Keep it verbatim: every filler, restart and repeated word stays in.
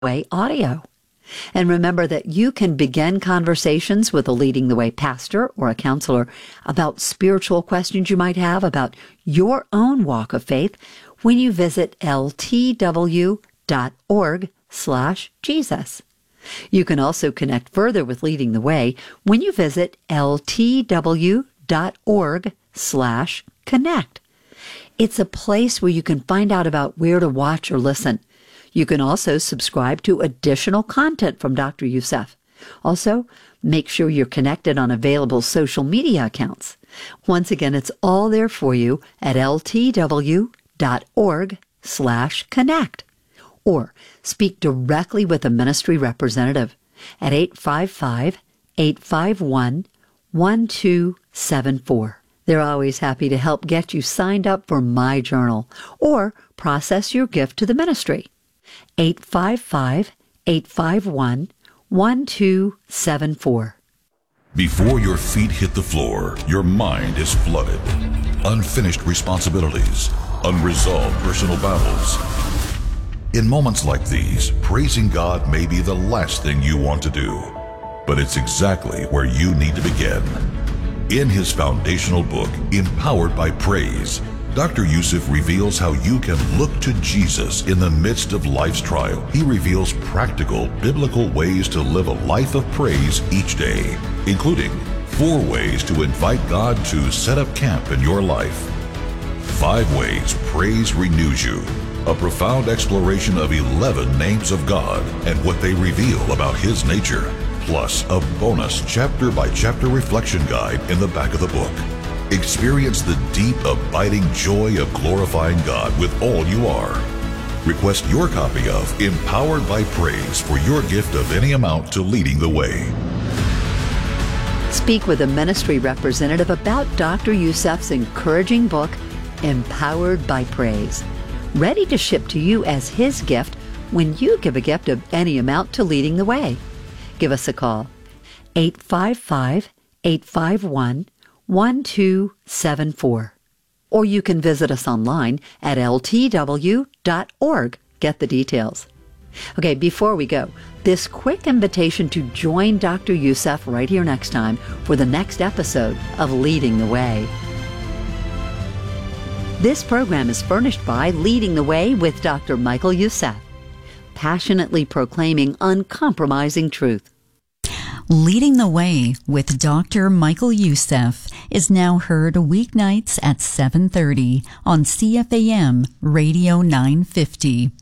Way audio. And remember that you can begin conversations with a Leading the Way pastor or a counselor about spiritual questions you might have about your own walk of faith when you visit ltw.org slash Jesus. You can also connect further with Leading the Way when you visit ltw.org slash connect. It's a place where you can find out about where to watch or listen. You can also subscribe to additional content from Doctor Youssef. Also, make sure you're connected on available social media accounts. Once again, it's all there for you at ltw.org slash connect. Or speak directly with a ministry representative at eight five five, eight five one, one two seven four. They're always happy to help get you signed up for My Journal or process your gift to the ministry. eight five five, eight five one, one two seven four. Before your feet hit the floor, your mind is flooded. Unfinished responsibilities, unresolved personal battles. In moments like these, praising God may be the last thing you want to do, but it's exactly where you need to begin. In his foundational book, Empowered by Praise, Doctor Youssef reveals how you can look to Jesus in the midst of life's trial. He reveals practical, biblical ways to live a life of praise each day, including four ways to invite God to set up camp in your life. Five ways praise renews you. A profound exploration of eleven names of God and what they reveal about His nature. Plus, a bonus chapter-by-chapter reflection guide in the back of the book. Experience the deep, abiding joy of glorifying God with all you are. Request your copy of Empowered by Praise for your gift of any amount to Leading the Way. Speak with a ministry representative about Doctor Youssef's encouraging book, Empowered by Praise, ready to ship to you as his gift when you give a gift of any amount to Leading the Way. Give us a call, eight five five, eight five one, one two seven four. Or you can visit us online at l t w dot org. Get the details. Okay, before we go, this quick invitation to join Doctor Youssef right here next time for the next episode of Leading the Way. This program is furnished by Leading the Way with Doctor Michael Youssef, passionately proclaiming uncompromising truth. Leading the Way with Doctor Michael Youssef is now heard weeknights at seven thirty on C F A M Radio nine fifty.